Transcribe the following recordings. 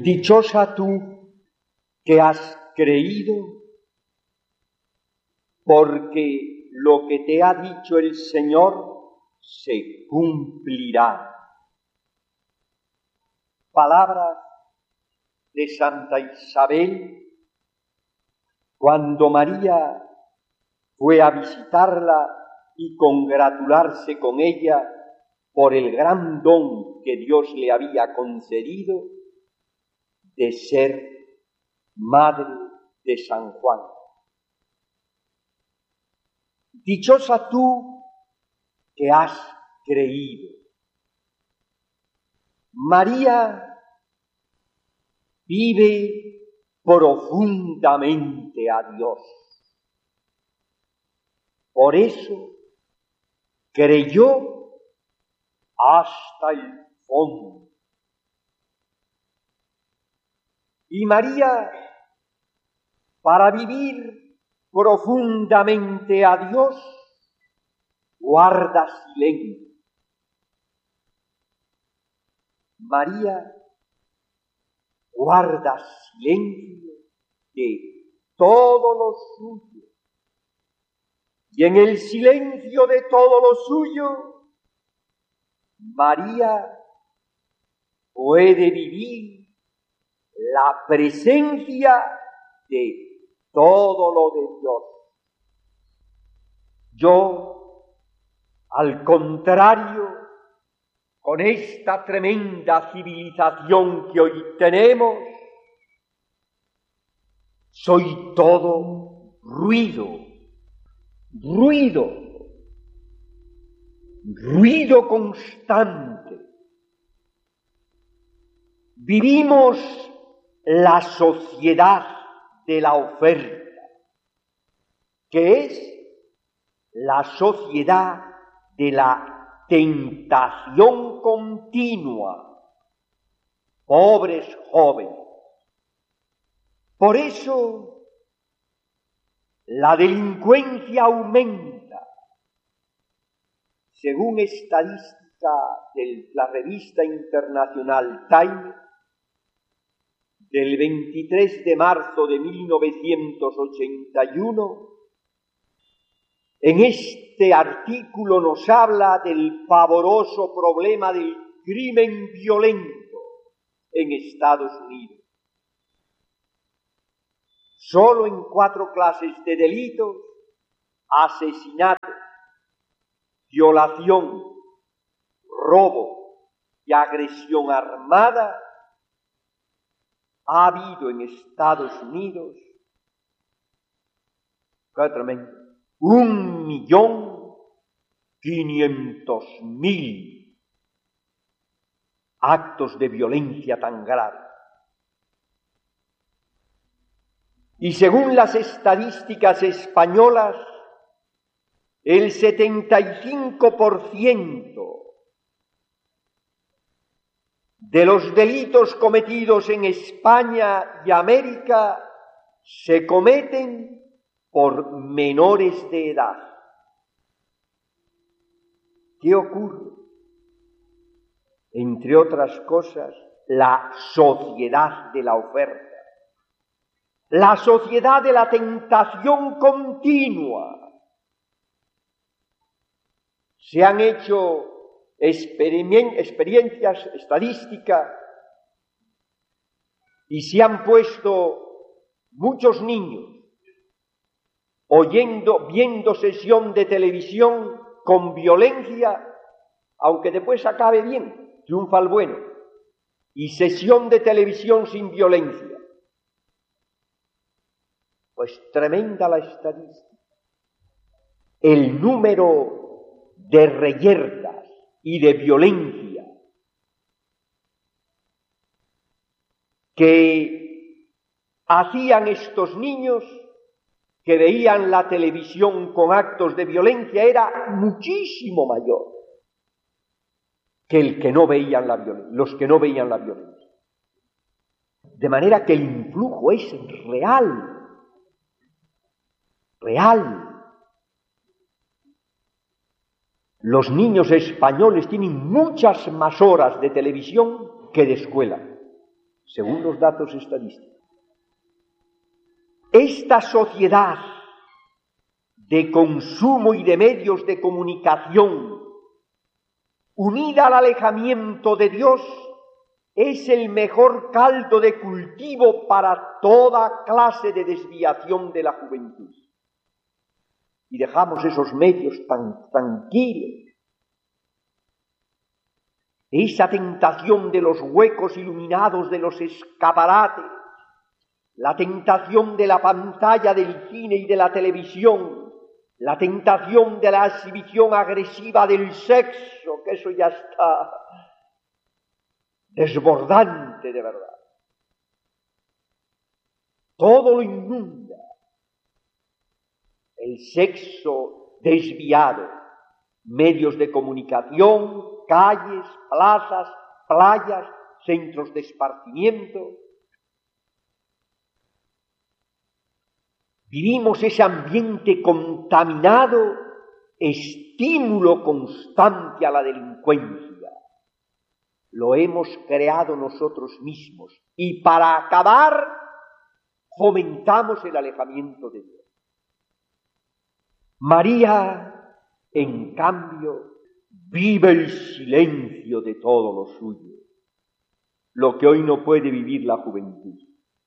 Dichosa tú que has creído, porque lo que te ha dicho el Señor se cumplirá. Palabras de Santa Isabel cuando María fue a visitarla y congratularse con ella por el gran don que Dios le había concedido de ser madre de San Juan. Dichosa tú que has creído. María vive profundamente a Dios. Por eso creyó hasta el fondo. Y María, para vivir profundamente a Dios, guarda silencio. María guarda silencio de todo lo suyo. Y en el silencio de todo lo suyo, María puede vivir la presencia de todo lo de Dios. Yo, al contrario, con esta tremenda civilización que hoy tenemos, soy todo ruido constante. Vivimos la sociedad de la oferta, que es la sociedad de la tentación continua. Pobres jóvenes. Por eso la delincuencia aumenta. Según estadística de la revista internacional Time, del 23 de marzo de 1981, en este artículo nos habla del pavoroso problema del crimen violento en Estados Unidos. Solo en 4 clases de delitos: asesinato, violación, robo y agresión armada, ha habido en Estados Unidos 1.500.000 actos de violencia tan graves. Y según las estadísticas españolas, el 75% de los delitos cometidos en España y América se cometen por menores de edad. ¿Qué ocurre? Entre otras cosas, la sociedad de la oferta, la sociedad de la tentación continua. Se han hecho experiencias estadísticas y se han puesto muchos niños viendo sesión de televisión con violencia, aunque después acabe bien, triunfa el bueno, y sesión de televisión sin violencia. Pues tremenda la estadística. El número de reyertas y de violencia que hacían estos niños que veían la televisión con actos de violencia era muchísimo mayor que los que no veían la violencia. De manera que el influjo es real. Los niños españoles tienen muchas más horas de televisión que de escuela. según los datos estadísticos. Esta sociedad de consumo y de medios de comunicación, unida al alejamiento de Dios, es el mejor caldo de cultivo para toda clase de desviación de la juventud. Y dejamos esos medios tan tranquilos. Esa tentación de los huecos iluminados de los escaparates, la tentación de la pantalla del cine y de la televisión, la tentación de la exhibición agresiva del sexo, que eso ya está desbordante de verdad. Todo lo inunda. El sexo desviado, medios de comunicación, calles, plazas, playas, centros de esparcimiento. Vivimos ese ambiente contaminado, estímulo constante a la delincuencia. Lo hemos creado nosotros mismos y para acabar fomentamos el alejamiento de Dios. María, en cambio, vive el silencio de todo lo suyo, lo que hoy no puede vivir la juventud.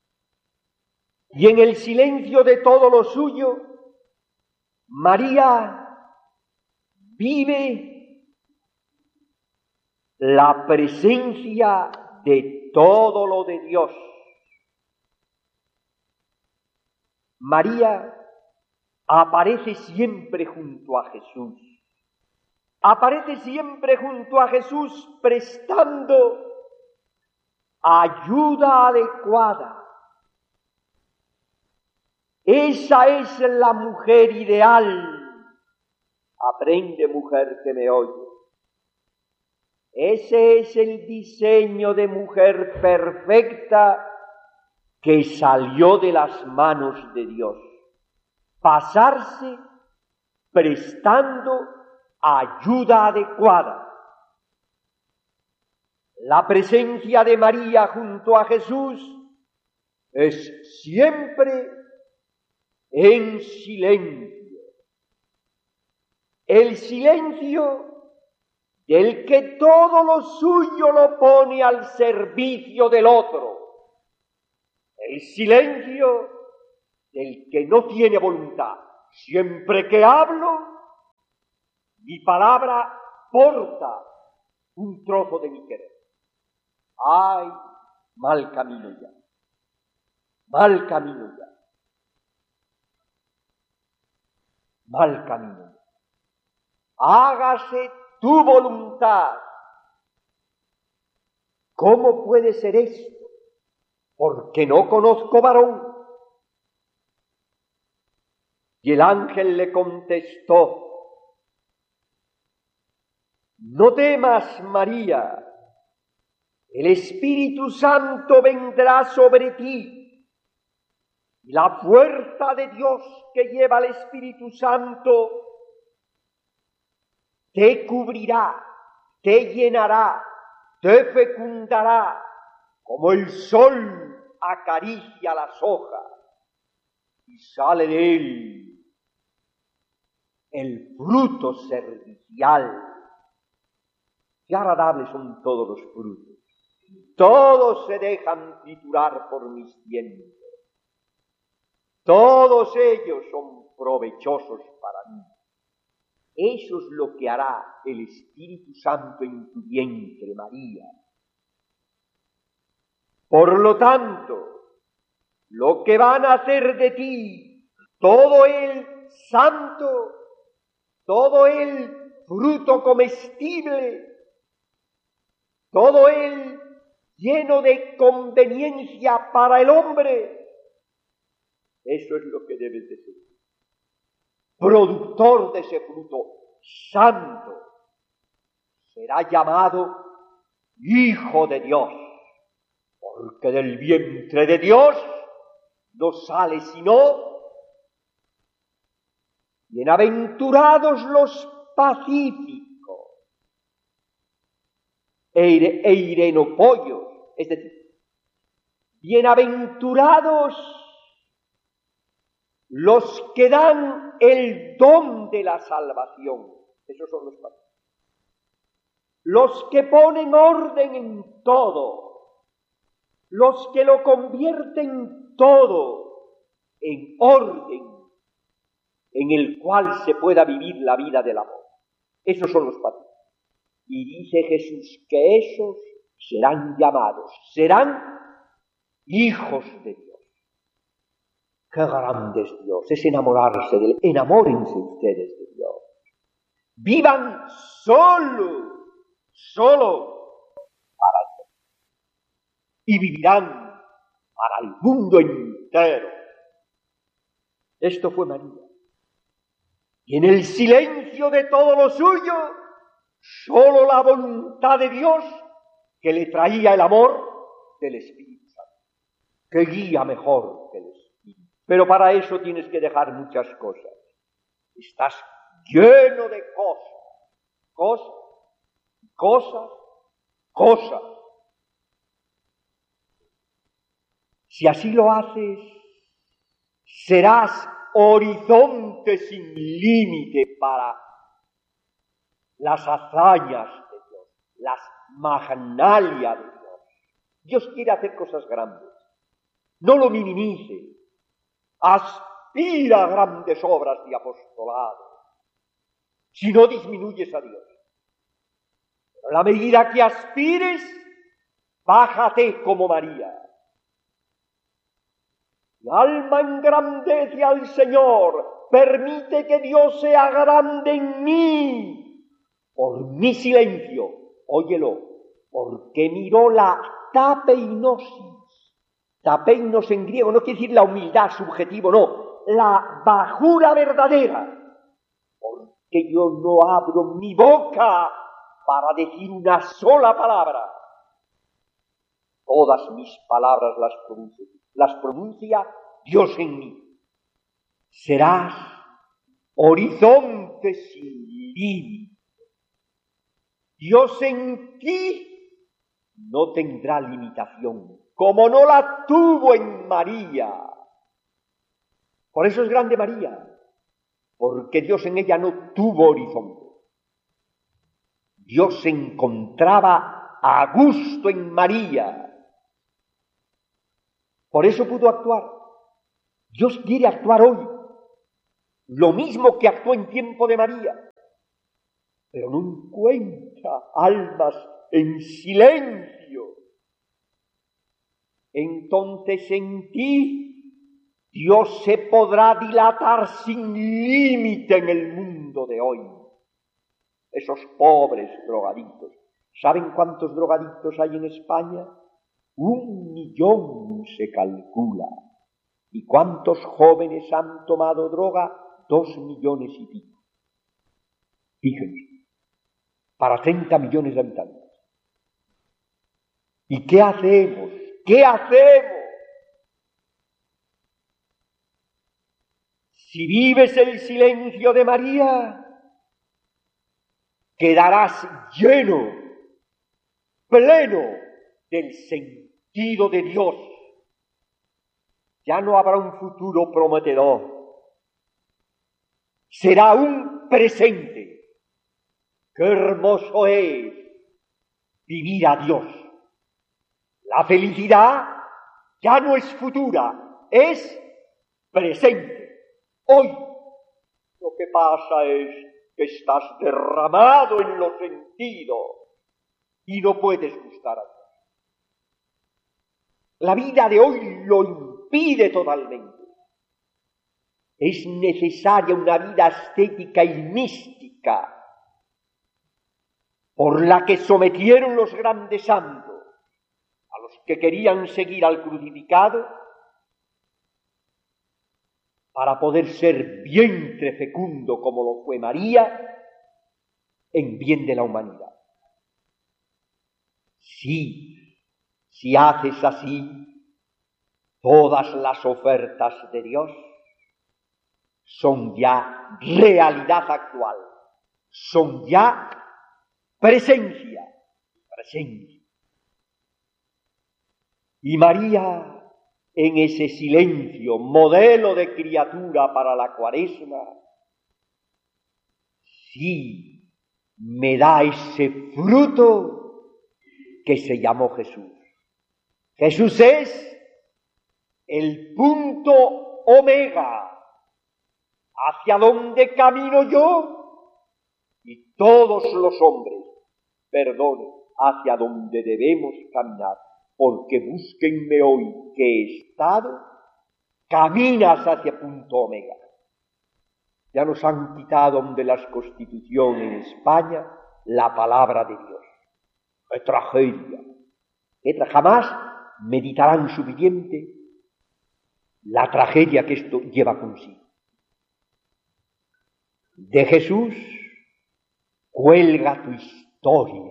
Y en el silencio de todo lo suyo, María vive la presencia de todo lo de Dios. María aparece siempre junto a Jesús. Aparece siempre junto a Jesús prestando ayuda adecuada. Esa es la mujer ideal. Aprende, mujer que me oye. Ese es el diseño de mujer perfecta que salió de las manos de Dios. Pasarse prestando ayuda adecuada. La presencia de María junto a Jesús es siempre en silencio. El silencio del que todo lo suyo lo pone al servicio del otro. El silencio del que no tiene voluntad. Siempre que hablo, mi palabra porta un trozo de mi querer. ¡Ay, mal camino ya! Mal camino ya. Mal camino ya. Hágase tu voluntad. ¿Cómo puede ser esto? Porque no conozco varón. Y el ángel le contestó: no temas, María, el Espíritu Santo vendrá sobre ti, y la fuerza de Dios que lleva el Espíritu Santo te cubrirá, te llenará, te fecundará, como el sol acaricia las hojas, y sale de él el fruto servicial. Qué agradables son todos los frutos. Todos se dejan triturar por mis dientes. Todos ellos son provechosos para mí. Eso es lo que hará el Espíritu Santo en tu vientre, María. Por lo tanto, lo que van a hacer de ti, todo el santo, todo el fruto comestible, todo el lleno de conveniencia para el hombre, eso es lo que debes de ser. Productor de ese fruto santo, será llamado Hijo de Dios, porque del vientre de Dios no sale sino bienaventurados los pacíficos e irenopollos, es decir, Bienaventurados los que dan el don de la salvación. Esos son los padres. Los que ponen orden en todo, los que lo convierten todo en orden en el cual se pueda vivir la vida del amor. Esos son los padres. Y dice Jesús que esos serán llamados, serán hijos de Dios. ¡Qué grande es Dios! Es enamorarse de Él. Enamórense ustedes de Dios. Vivan solo para Dios. Y vivirán para el mundo entero. Esto fue María. Y en el silencio de todo lo suyo, solo la voluntad de Dios que le traía el amor del Espíritu Santo. ¡Qué guía mejor que el Espíritu! Pero para eso tienes que dejar muchas cosas. Estás lleno de cosas. Si así lo haces, serás horizonte sin límite para las hazañas de Dios, las magnalias de Dios. Dios quiere hacer cosas grandes. No lo minimice. Aspira a grandes obras de apostolado. Si no disminuyes a Dios. Pero a la medida que aspires, bájate como María. Mi alma engrandece al Señor. Permite que Dios sea grande en mí. Por mi silencio, óyelo, porque miró la tapeinosis. Tapeinos en griego no quiere decir la humildad subjetivo, no, la bajura verdadera. Porque yo no abro mi boca para decir una sola palabra. Todas mis palabras las pronuncia Dios en mí. Serás horizonte sin límite. Dios en ti no tendrá limitación, como no la tuvo en María. Por eso es grande María, porque Dios en ella no tuvo horizonte. Dios se encontraba a gusto en María. Por eso pudo actuar. Dios quiere actuar hoy, lo mismo que actuó en tiempo de María. Pero no encuentra almas en silencio. Entonces en ti Dios se podrá dilatar sin límite en el mundo de hoy. Esos pobres drogadictos. ¿Saben cuántos drogadictos hay en España? 1 millón se calcula. ¿Y cuántos jóvenes han tomado droga? 2 millones y pico. Fíjense. Para 30 millones de habitantes. ¿Y qué hacemos? ¿Qué hacemos? Si vives el silencio de María, quedarás lleno, pleno del sentido de Dios. Ya no habrá un futuro prometedor. Será un presente. ¡Qué hermoso es vivir a Dios! La felicidad ya no es futura, es presente. Hoy lo que pasa es que estás derramado en los sentidos y no puedes gustar a Dios. La vida de hoy lo impide totalmente. Es necesaria una vida estética y mística, por la que sometieron los grandes santos a los que querían seguir al crucificado, para poder ser vientre fecundo como lo fue María, en bien de la humanidad. Sí, si haces así, todas las ofertas de Dios son ya realidad actual, son ya presencia. Y María, en ese silencio, modelo de criatura para la Cuaresma, sí me da ese fruto que se llamó Jesús. Jesús es el punto omega hacia donde camino yo y todos los hombres, hacia donde debemos caminar, porque búsquenme hoy que he estado, caminas hacia punto omega. Ya nos han quitado de las constituciones en España la palabra de Dios. ¡Qué tragedia! Jamás meditarán suficiente la tragedia que esto lleva consigo. De Jesús cuelga tu historia.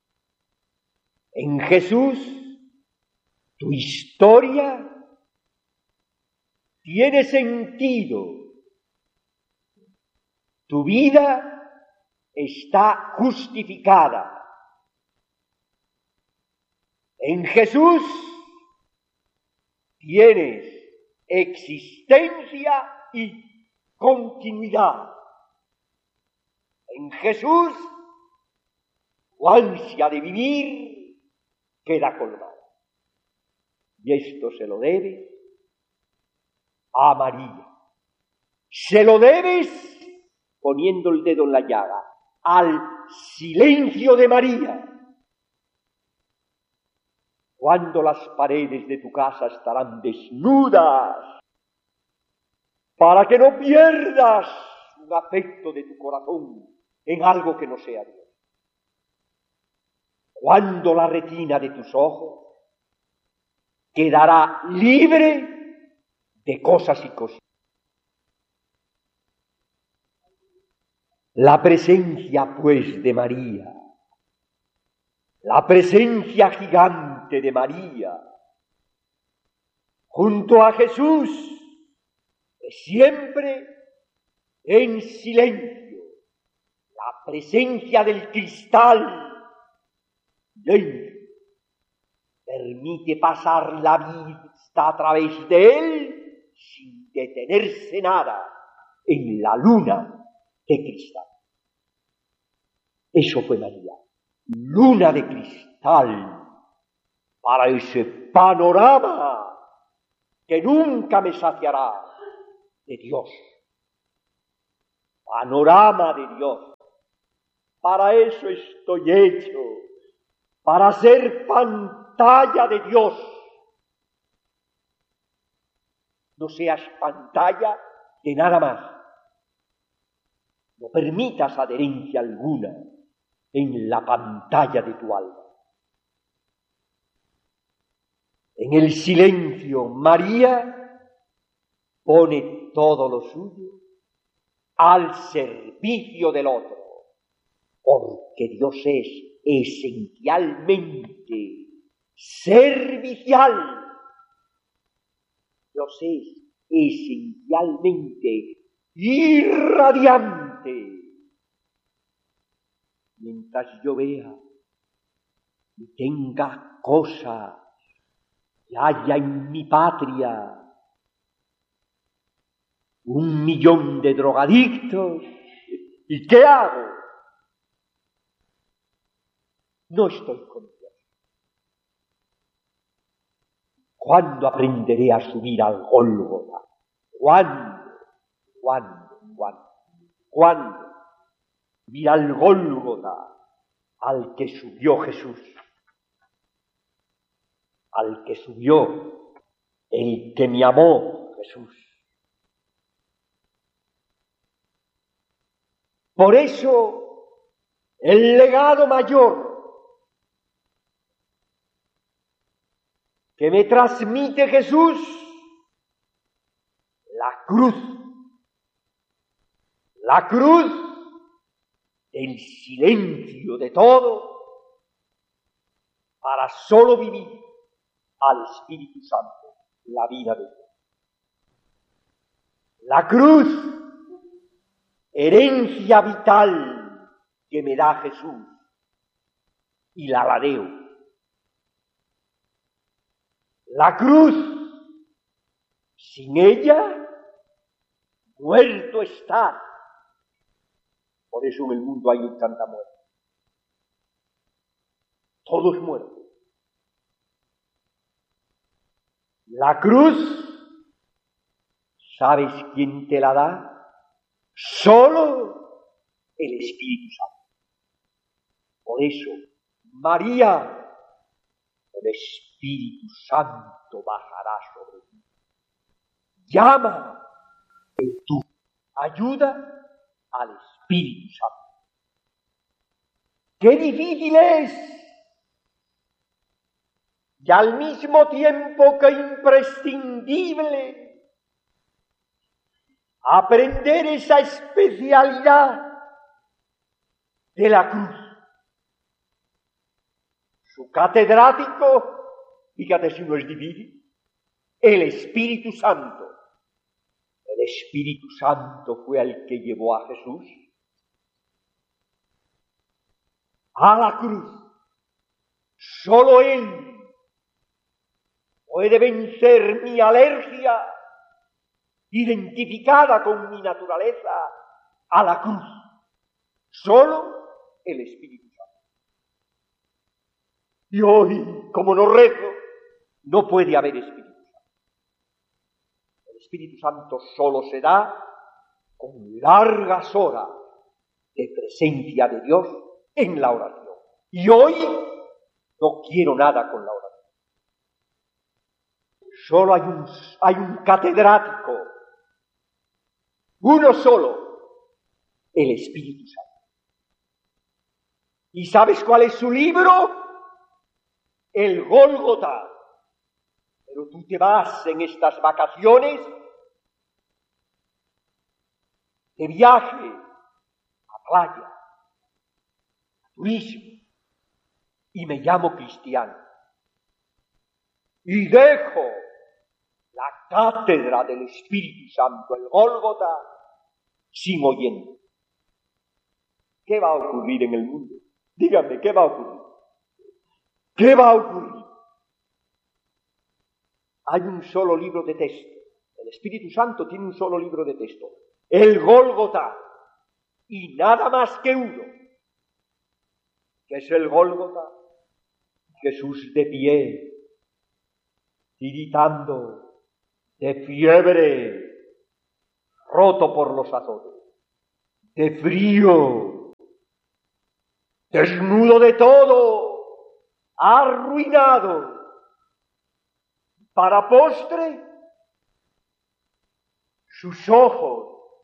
En Jesús tu historia tiene sentido. Tu vida está justificada. En Jesús tienes existencia y continuidad. En Jesús tu ansia de vivir queda colmada. Y esto se lo debe a María. Se lo debes, poniendo el dedo en la llaga, al silencio de María. Cuando las paredes de tu casa estarán desnudas, para que no pierdas un afecto de tu corazón en algo que no sea Dios. Cuando la retina de tus ojos quedará libre de cosas y cosas. La presencia, pues, de María, la presencia gigante de María, junto a Jesús, siempre en silencio, la presencia del cristal dentro, permite pasar la vista a través de él sin detenerse nada en la luna de cristal. Eso fue María, luna de cristal para ese panorama que nunca me saciará de Dios. Panorama de Dios. Para eso estoy hecho, para ser pantalla de Dios. No seas pantalla de nada más. No permitas adherencia alguna en la pantalla de tu alma. En el silencio, María pone todo lo suyo al servicio del otro, porque Dios es esencialmente servicial. Dios es esencialmente irradiante. Mientras yo vea y tenga cosas que haya en mi patria 1 millón de drogadictos, ¿y qué hago? No estoy con Dios. ¿Cuándo aprenderé a subir al Gólgota? ¿Cuándo? Subir al Gólgota, al que subió Jesús, al que subió, el que me amó, Jesús. Por eso, el legado mayor que me transmite Jesús, la cruz del silencio de todo, para solo vivir al Espíritu Santo, la vida de Dios. La cruz, herencia vital que me da Jesús, y la ladeo. La cruz, sin ella, muerto está. Por eso en el mundo hay tanta muerte. Todos muertos. La cruz, ¿sabes quién te la da? Solo el Espíritu Santo. Por eso, María, el Espíritu Santo bajará sobre ti. Llama en tu ayuda al Espíritu Santo. ¡Qué difícil es! Y al mismo tiempo que imprescindible aprender esa especialidad de la cruz. Su catedrático, fíjate si no es difícil, el Espíritu Santo. El Espíritu Santo fue el que llevó a Jesús a la cruz. Solo Él puede vencer mi alergia identificada con mi naturaleza a la cruz. Solo el Espíritu Santo. Y hoy, como no rezo, no puede haber Espíritu Santo. El Espíritu Santo solo se da con largas horas de presencia de Dios en la oración. Y hoy no quiero nada con la oración. Solo hay un catedrático, uno solo, el Espíritu Santo. ¿Y sabes cuál es su libro? El Gólgota. Pero tú te vas en estas vacaciones de viaje a playa, a turismo, y me llamo cristiano. Y dejo la cátedra del Espíritu Santo, el Gólgota, sin oyente. ¿Qué va a ocurrir en el mundo? Díganme, ¿qué va a ocurrir? ¿Qué va a ocurrir? Hay un solo libro de texto. El Espíritu Santo tiene un solo libro de texto. El Gólgota. Y nada más que uno. ¿Qué es el Gólgota? Jesús de pie, tiritando de fiebre, roto por los azotes, de frío, desnudo de todo, arruinado. Para postre, sus ojos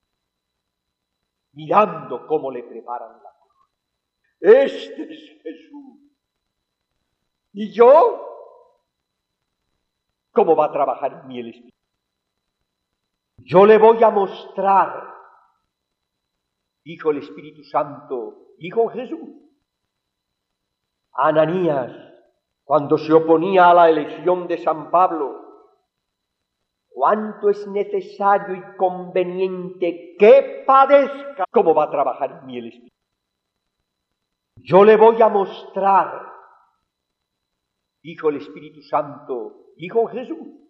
mirando cómo le preparan la cruz. Este es Jesús. ¿Y yo? ¿Cómo va a trabajar en mí el Espíritu? Yo le voy a mostrar, dijo el Espíritu Santo, dijo Jesús, a Ananías, cuando se oponía a la elección de San Pablo, cuánto es necesario y conveniente que padezca. ¿Cómo va a trabajar en mí el Espíritu? Yo le voy a mostrar, dijo el Espíritu Santo, dijo Jesús,